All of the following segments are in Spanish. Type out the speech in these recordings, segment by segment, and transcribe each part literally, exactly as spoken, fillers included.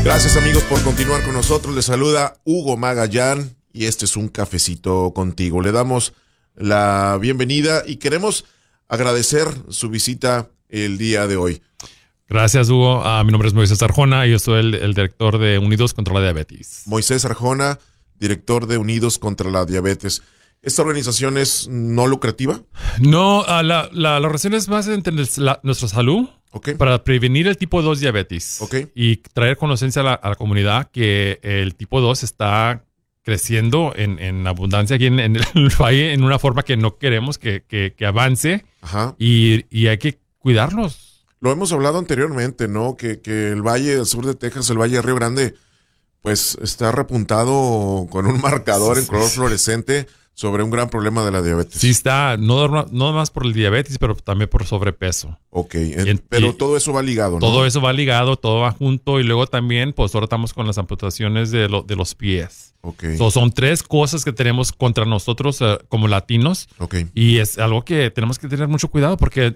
Gracias, amigos, por continuar con nosotros. Les saluda Hugo Magallán y este es un cafecito contigo. Le damos la bienvenida y queremos agradecer su visita el día de hoy. Gracias, Hugo. Uh, mi nombre es Moisés Arjona y yo soy el, el director de Unidos contra la Diabetes. Moisés Arjona, director de Unidos contra la Diabetes. ¿Esta organización es no lucrativa? No, uh, la, la, la organización es más entre la, nuestra salud. Okay. Para prevenir el tipo dos diabetes. Okay. Y traer conciencia a la, a la comunidad que el tipo dos está creciendo en, en abundancia aquí en, en el valle en una forma que no queremos que, que, que avance. Ajá. Y, y hay que cuidarlos. Lo hemos hablado anteriormente, ¿no? Que, que el valle del sur de Texas, el valle de Río Grande, pues está repuntado con un marcador en color fluorescente sobre un gran problema de la diabetes. Sí está, no, no más por el diabetes, pero también por sobrepeso. Ok, en, pero y, todo eso va ligado, ¿no? Todo eso va ligado, todo va junto. Y luego también, pues ahora estamos con las amputaciones de, lo, de los pies. Ok. So, son tres cosas que tenemos contra nosotros uh, como latinos. Ok. Y es algo que tenemos que tener mucho cuidado porque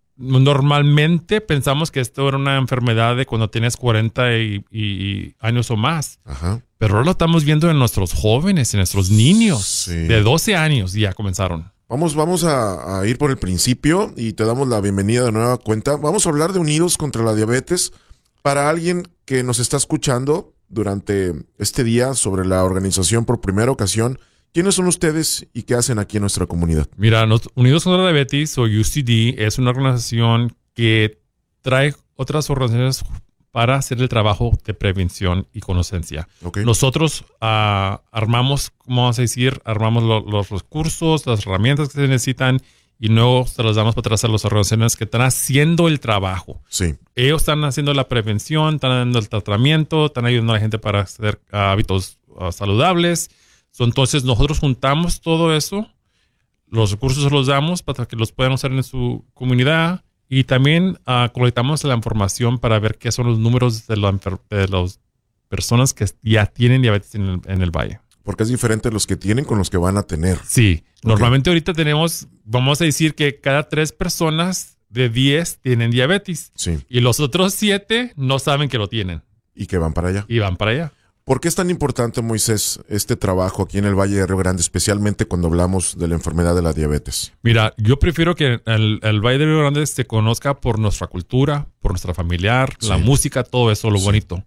normalmente pensamos que esto era una enfermedad de cuando tienes cuarenta y, y años o más. Ajá. Pero ahora lo estamos viendo en nuestros jóvenes, en nuestros niños. Sí. De doce años ya comenzaron. Vamos, vamos a, a ir por el principio y te damos la bienvenida de nueva cuenta. Vamos a hablar de Unidos contra la Diabetes. Para alguien que nos está escuchando durante este día sobre la organización por primera ocasión, ¿quiénes son ustedes y qué hacen aquí en nuestra comunidad? Mira, Unidos contra la Diabetes o U C D es una organización que trae otras organizaciones para hacer el trabajo de prevención y conciencia. Okay. Nosotros uh, armamos, ¿cómo vamos a decir? Armamos lo, los recursos, las herramientas que se necesitan y luego se los damos para atrás a las organizaciones que están haciendo el trabajo. Sí. Ellos están haciendo la prevención, están dando el tratamiento, están ayudando a la gente para hacer uh, hábitos uh, saludables. So, entonces nosotros juntamos todo eso, los recursos los damos para que los puedan usar en su comunidad. Y también uh, colectamos la información para ver qué son los números de, la, de las personas que ya tienen diabetes en el, en el valle. Porque es diferente los que tienen con los que van a tener. Sí. Okay. Normalmente ahorita tenemos, vamos a decir que cada tres personas de diez tienen diabetes. Sí. Y los otros siete no saben que lo tienen. Y que van para allá. Y van para allá. ¿Por qué es tan importante, Moisés, este trabajo aquí en el Valle de Río Grande, especialmente cuando hablamos de la enfermedad de la diabetes? Mira, yo prefiero que el, el Valle de Río Grande se conozca por nuestra cultura, por nuestra familiar, sí. La música, todo eso, lo sí. Bonito.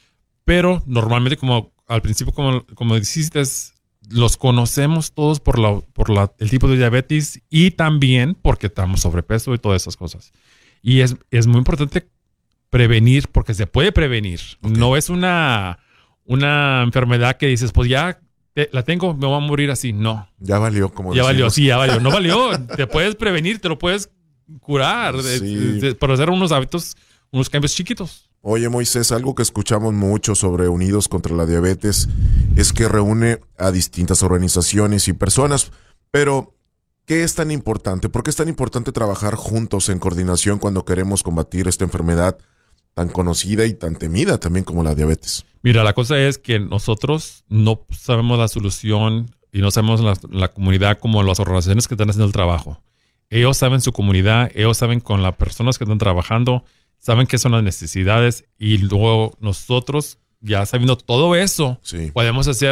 Pero normalmente, como al principio, como, como dijiste, los conocemos todos por, la, por la, el tipo de diabetes y también porque estamos sobrepeso y todas esas cosas. Y es, es muy importante prevenir porque se puede prevenir. Okay. No es una... una enfermedad que dices, pues ya te, la tengo, me voy a morir así. No. Ya valió, como Ya decimos. valió, sí, ya valió. No valió. Te puedes prevenir, te lo puedes curar. Sí. De, de, por hacer unos hábitos, unos cambios chiquitos. Oye, Moisés, algo que escuchamos mucho sobre Unidos contra la Diabetes es que reúne a distintas organizaciones y personas. Pero, ¿qué es tan importante? ¿Por qué es tan importante trabajar juntos en coordinación cuando queremos combatir esta enfermedad tan conocida y tan temida también como la diabetes? Mira, la cosa es que nosotros no sabemos la solución y no sabemos la, la comunidad como las organizaciones que están haciendo el trabajo. Ellos saben su comunidad, ellos saben con las personas que están trabajando, saben qué son las necesidades y luego nosotros, ya sabiendo todo eso, sí. Podemos hacer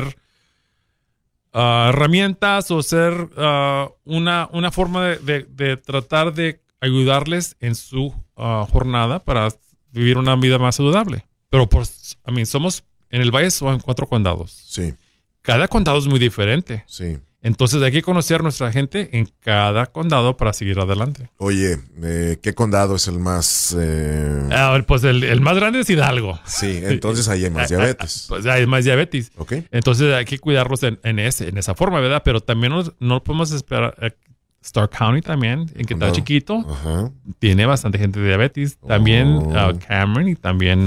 uh, herramientas o hacer uh, una, una forma de, de, de tratar de ayudarles en su uh, jornada para vivir una vida más saludable. Pero pues, a mí, somos, en el valle son cuatro condados. Sí. Cada condado es muy diferente. Sí. Entonces hay que conocer a nuestra gente en cada condado para seguir adelante. Oye, eh, ¿qué condado es el más...? Eh... Ah, pues el, el más grande es Hidalgo. Sí, entonces ahí hay más diabetes. Pues hay más diabetes. Ok. Entonces hay que cuidarlos en, en, ese, en esa forma, ¿verdad? Pero también nos, no podemos esperar... Eh, Stark County también, en que está chiquito, Ajá. Tiene bastante gente de diabetes. También oh. uh, Cameron y también